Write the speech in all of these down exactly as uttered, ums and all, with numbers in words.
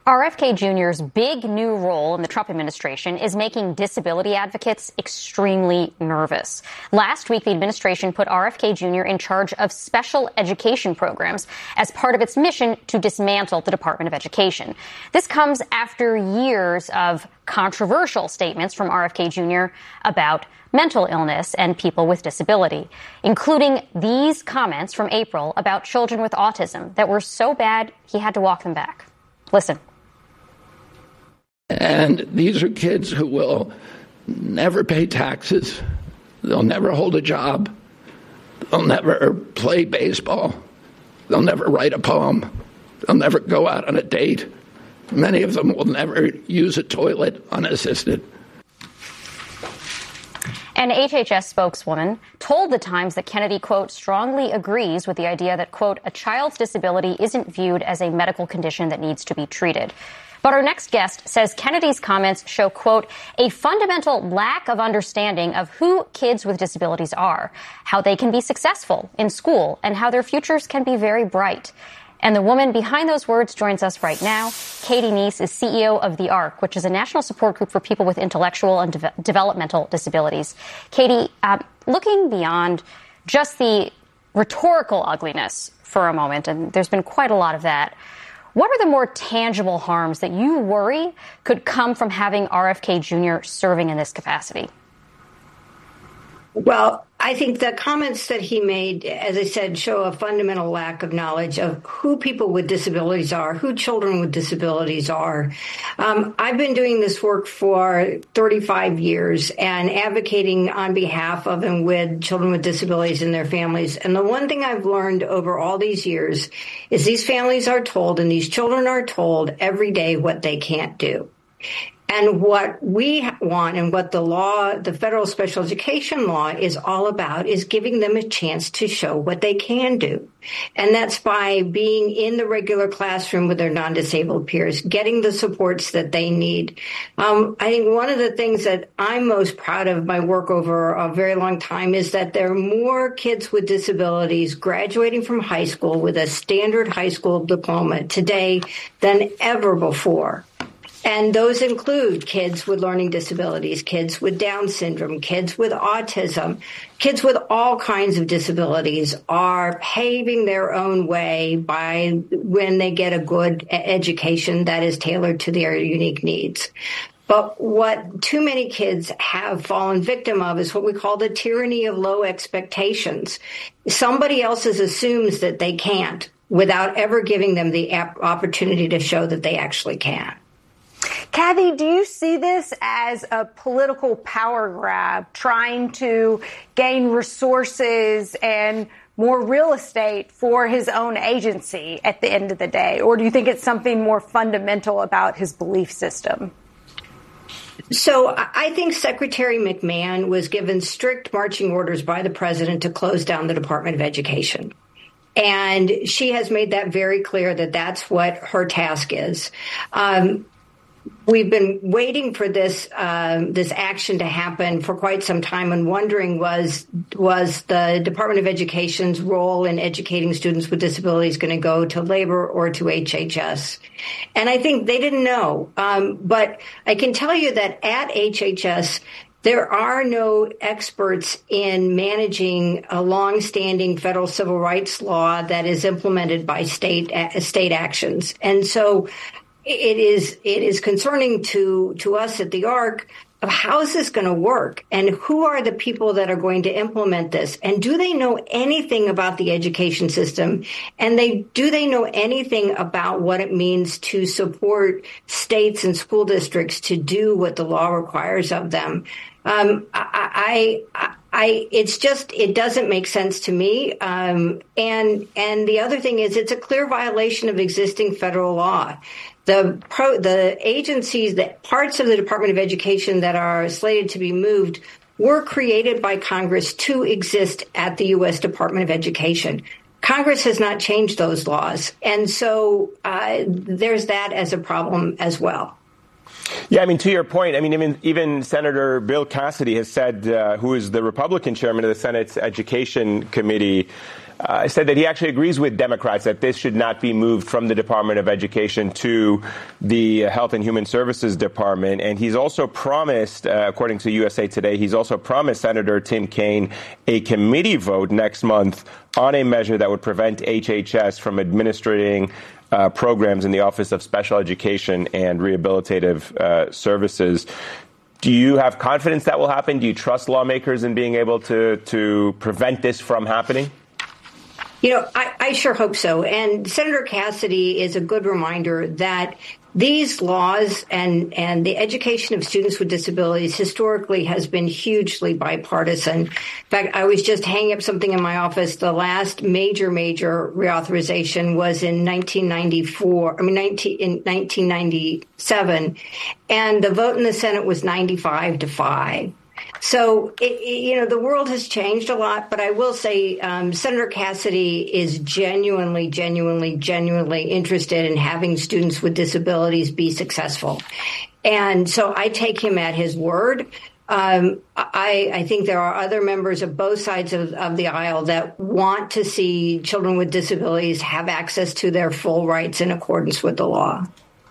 R F K Junior's big new role in the Trump administration is making disability advocates extremely nervous. Last week, the administration put R F K Junior in charge of special education programs as part of its mission to dismantle the Department of Education. This comes after years of controversial statements from R F K Junior about mental illness and people with disability, including these comments from April about children with autism that were so bad he had to walk them back. Listen. And these are kids who will never pay taxes. They'll never hold a job. They'll never play baseball. They'll never write a poem. They'll never go out on a date. Many of them will never use a toilet unassisted. An H H S spokeswoman told The Times that Kennedy, quote, strongly agrees with the idea that, quote, a child's disability isn't viewed as a medical condition that needs to be treated. But our next guest says Kennedy's comments show, quote, a fundamental lack of understanding of who kids with disabilities are, how they can be successful in school, and how their futures can be very bright. And the woman behind those words joins us right now. Katie Neese is C E O of The ARC, which is a national support group for people with intellectual and de- developmental disabilities. Katie, uh, looking beyond just the rhetorical ugliness for a moment, and there's been quite a lot of that, what are the more tangible harms that you worry could come from having R F K Junior serving in this capacity? Well, I think the comments that he made, as I said, show a fundamental lack of knowledge of who people with disabilities are, who children with disabilities are. Um, I've been doing this work for thirty-five years and advocating on behalf of and with children with disabilities and their families. And the one thing I've learned over all these years is these families are told and these children are told every day what they can't do. And what we want and what the law, the federal special education law is all about is giving them a chance to show what they can do. And that's by being in the regular classroom with their non-disabled peers, getting the supports that they need. Um, I think one of the things that I'm most proud of my work over a very long time is that there are more kids with disabilities graduating from high school with a standard high school diploma today than ever before. And those include kids with learning disabilities, kids with Down syndrome, kids with autism, kids with all kinds of disabilities are paving their own way by when they get a good education that is tailored to their unique needs. But what too many kids have fallen victim of is what we call the tyranny of low expectations. Somebody else assumes that they can't without ever giving them the opportunity to show that they actually can. Kathy, do you see this as a political power grab, trying to gain resources and more real estate for his own agency at the end of the day? Or do you think it's something more fundamental about his belief system? So I think Secretary McMahon was given strict marching orders by the president to close down the Department of Education. And she has made that very clear that that's what her task is. Um, We've been waiting for this um, this action to happen for quite some time and wondering was was the Department of Education's role in educating students with disabilities going to go to labor or to H H S? And I think they didn't know. Um, but I can tell you that at H H S, there are no experts in managing a longstanding federal civil rights law that is implemented by state uh, state actions. And so It is it is concerning to, to us at the ARC of how is this going to work and who are the people that are going to implement this? And do they know anything about the education system? And they do they know anything about what it means to support states and school districts to do what the law requires of them? Um, I, I, I, it's just, it doesn't make sense to me. Um, and, and the other thing is it's a clear violation of existing federal law. The pro, the agencies, that parts of the Department of Education that are slated to be moved were created by Congress to exist at the U S Department of Education. Congress has not changed those laws. And so uh, there's that as a problem as well. Yeah, I mean, to your point, I mean, even, even Senator Bill Cassidy has said, uh, who is the Republican chairman of the Senate's Education Committee, uh, said that he actually agrees with Democrats that this should not be moved from the Department of Education to the Health and Human Services Department. And he's also promised, uh, according to U S A Today, he's also promised Senator Tim Kaine a committee vote next month on a measure that would prevent H H S from administering uh, programs in the Office of Special Education and Rehabilitative uh, Services. Do you have confidence that will happen? Do you trust lawmakers in being able to, to prevent this from happening? You know, I, I sure hope so. And Senator Cassidy is a good reminder that these laws and, and the education of students with disabilities historically has been hugely bipartisan. In fact, I was just hanging up something in my office. The last major, major reauthorization was in nineteen ninety-four, I mean, nineteen, in nineteen ninety-seven, and the vote in the Senate was ninety-five to five. So, it, it, you know, the world has changed a lot, but I will say um, Senator Cassidy is genuinely, genuinely, genuinely interested in having students with disabilities be successful. And so I take him at his word. Um, I, I think there are other members of both sides of, of the aisle that want to see children with disabilities have access to their full rights in accordance with the law.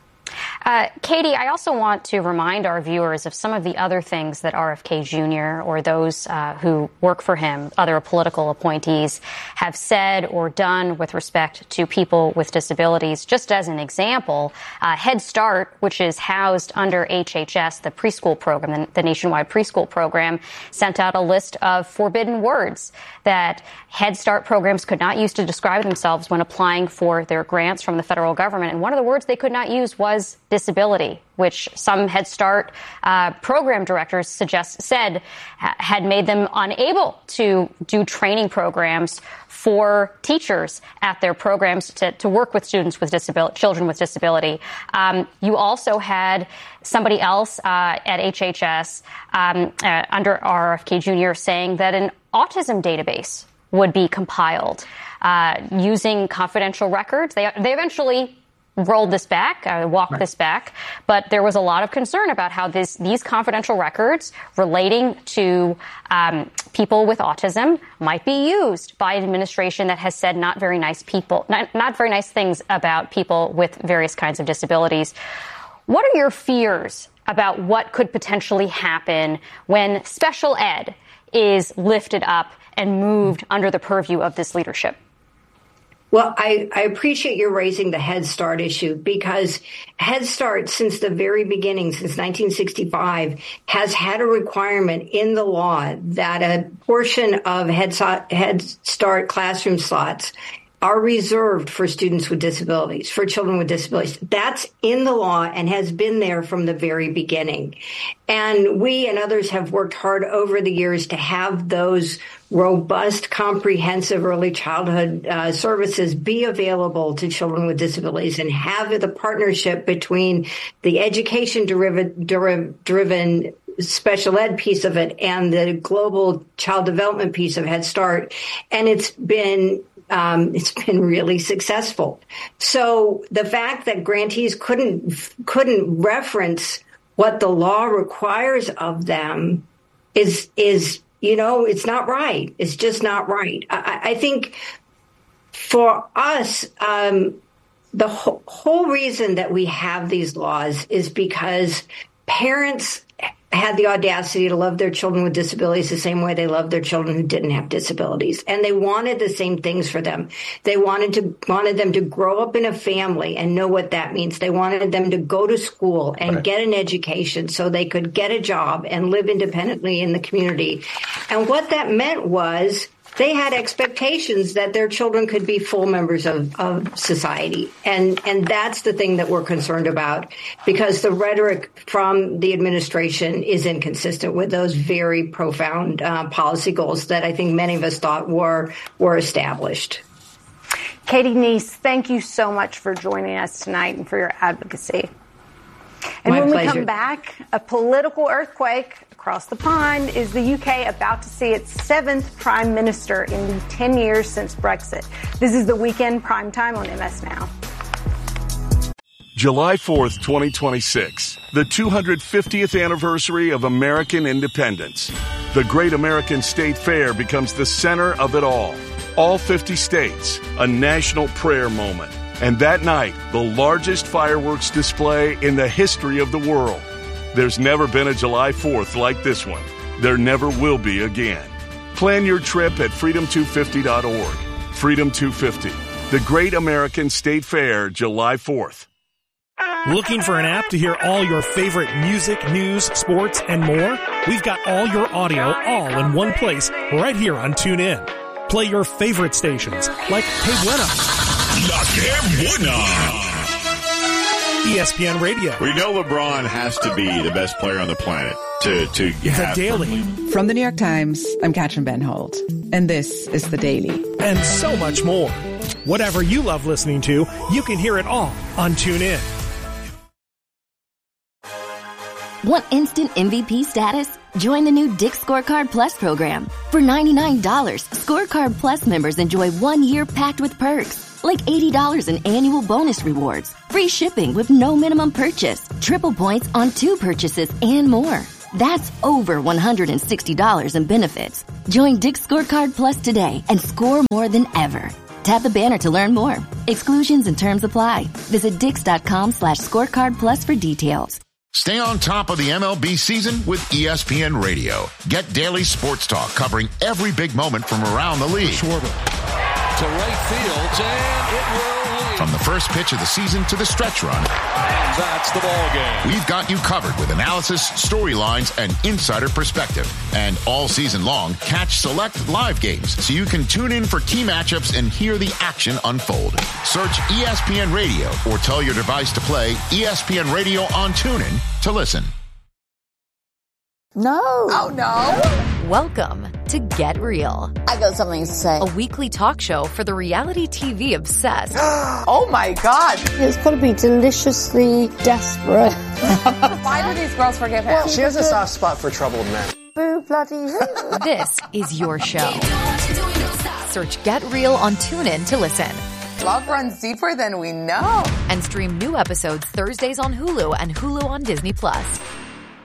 Uh, Katie, I also want to remind our viewers of some of the other things that R F K Junior or those uh, who work for him, other political appointees, have said or done with respect to people with disabilities. Just as an example, uh, Head Start, which is housed under H H S, the preschool program, the, the nationwide preschool program, sent out a list of forbidden words that Head Start programs could not use to describe themselves when applying for their grants from the federal government. And one of the words they could not use was disability, which some Head Start uh, program directors suggest said ha- had made them unable to do training programs for teachers at their programs to, to work with students with disability, children with disability. Um, you also had somebody else uh, at H H S um, uh, under R F K Junior saying that an autism database would be compiled uh, using confidential records. They they eventually rolled this back, uh, walked right. this back, but there was a lot of concern about how this, these confidential records relating to um, people with autism might be used by an administration that has said not very nice people, not, not very nice things about people with various kinds of disabilities. What are your fears about what could potentially happen when special ed is lifted up and moved under the purview of this leadership? Well, I, I appreciate your raising the Head Start issue, because Head Start, since the very beginning, since nineteen sixty-five, has had a requirement in the law that a portion of Head Start, Head Start classroom slots are reserved for students with disabilities, for children with disabilities. That's in the law and has been there from the very beginning. And we and others have worked hard over the years to have those robust, comprehensive early childhood uh, services be available to children with disabilities, and have the partnership between the education-driven special ed piece of it and the global child development piece of Head Start. And it's been Um, it's been really successful. So the fact that grantees couldn't couldn't reference what the law requires of them is is you know it's not right. It's just not right. I, I think for us, um, the whole, whole reason that we have these laws is because parents had the audacity to love their children with disabilities the same way they loved their children who didn't have disabilities. And they wanted the same things for them. They wanted to wanted them to grow up in a family and know what that means. They wanted them to go to school and right. get an education so they could get a job and live independently in the community. And what that meant was they had expectations that their children could be full members of, of society. And, and that's the thing that we're concerned about, because the rhetoric from the administration is inconsistent with those very profound uh, policy goals that I think many of us thought were, were established. Katie Neese, thank you so much for joining us tonight and for your advocacy. And My when pleasure. we come back, a political earthquake across the pond. Is the U K about to see its seventh prime minister in the ten years since Brexit? This is the Weekend Primetime on M S Now. July fourth, twenty twenty-six, the two hundred fiftieth anniversary of American independence. The Great American State Fair becomes the center of it all. all fifty states, a national prayer moment. And that night, the largest fireworks display in the history of the world. There's never been a July fourth like this one. There never will be again. Plan your trip at freedom two fifty dot org. Freedom two fifty, the Great American State Fair, July fourth. Looking for an app to hear all your favorite music, news, sports, and more? We've got all your audio all in one place right here on TuneIn. Play your favorite stations like Que Buena, La Que Buena, E S P N Radio. We know LeBron has to be the best player on the planet to, to have. The Daily. From the New York Times, I'm Katrin Ben Holt, and this is The Daily. And so much more. Whatever you love listening to, you can hear it all on TuneIn. Want instant M V P status? Join the new Dick's Scorecard Plus program. For ninety-nine dollars, Scorecard Plus members enjoy one year packed with perks, like eighty dollars in annual bonus rewards, free shipping with no minimum purchase, triple points on two purchases, and more. That's over one hundred sixty dollars in benefits. Join Dick's Scorecard Plus today and score more than ever. Tap the banner to learn more. Exclusions and terms apply. Visit dix.com slash scorecard plus for details. Stay on top of the M L B season with E S P N Radio. Get daily sports talk covering every big moment from around the league. Schwarber to right field, and it will lead. From the first pitch of the season to the stretch run. And that's the ball game. We've got you covered with analysis, storylines, and insider perspective. And all season long, catch select live games so you can tune in for key matchups and hear the action unfold. Search E S P N Radio or tell your device to play E S P N Radio on TuneIn to listen. No. Oh, no. Welcome to Get Real. I got something to say. A weekly talk show for the reality T V obsessed. Oh, my God. It's got to be deliciously desperate. Why do these girls forgive him? Well, she has a soft spot for troubled men. Boo bloody hell. This is your show. Search Get Real on TuneIn to listen. Love runs deeper than we know. And stream new episodes Thursdays on Hulu and Hulu on Disney Plus.